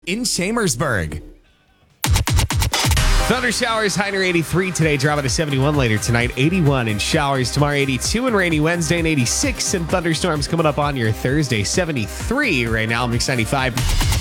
in Chambersburg. Thunder showers, high near 83 today, dropping to 71 later tonight, 81 in showers tomorrow, 82 and rainy Wednesday, and 86 and thunderstorms coming up on your Thursday, 73 right now, Mix 95.